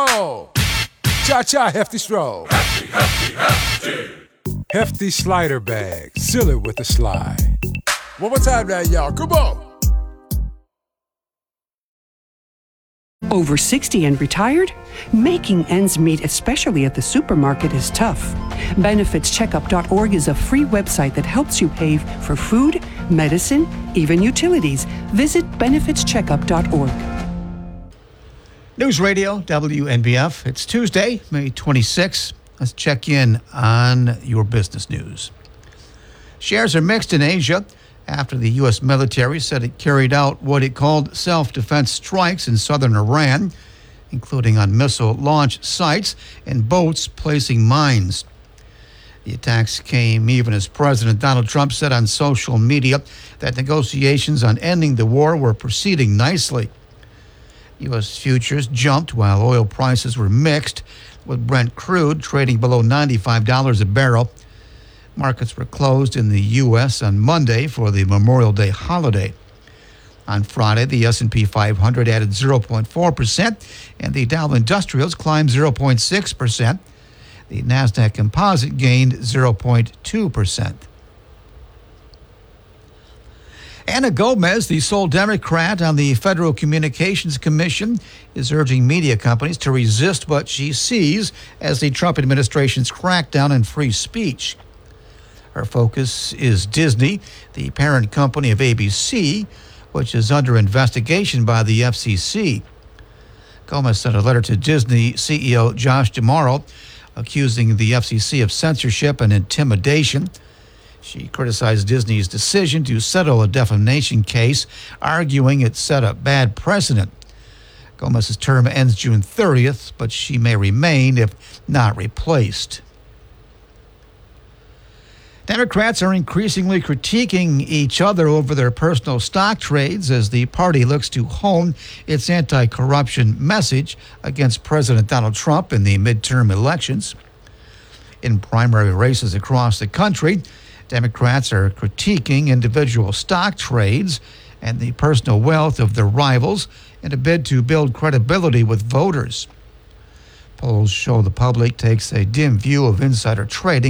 stroll. Cha-cha, hefty stroll. Hefty, hefty, hefty. Hefty slider bag. Seal it with a slide. One more time now, y'all. Come on. Over 60 and retired? Making ends meet, especially at the supermarket, is tough. BenefitsCheckup.org is a free website that helps you pay for food, medicine, even utilities. Visit BenefitsCheckup.org. News Radio, WNBF. It's Tuesday, May 26th. Let's check in on your business news. Shares are mixed in Asia after the U.S. military said it carried out what it called self-defense strikes in southern Iran, including on missile launch sites and boats placing mines. The attacks came even as President Donald Trump said on social media that negotiations on ending the war were proceeding nicely. U.S. futures jumped while oil prices were mixed, with Brent crude trading below $95 a barrel. Markets were closed in the U.S. on Monday for the Memorial Day holiday. On Friday, the S&P 500 added 0.4%, and the Dow Industrials climbed 0.6%. The NASDAQ Composite gained 0.2%. Ana Gomez, the sole Democrat on the Federal Communications Commission, is urging media companies to resist what she sees as the Trump administration's crackdown on free speech. Her focus is Disney, the parent company of ABC, which is under investigation by the FCC. Gomez sent a letter to Disney CEO Josh D'Amaro accusing the FCC of censorship and intimidation. She criticized Disney's decision to settle a defamation case, arguing it set a bad precedent. Gomez's term ends June 30th, but she may remain if not replaced. Democrats are increasingly critiquing each other over their personal stock trades as the party looks to hone its anti-corruption message against President Donald Trump in the midterm elections. In primary races across the country, Democrats are critiquing individual stock trades and the personal wealth of their rivals in a bid to build credibility with voters. Polls show the public takes a dim view of insider trading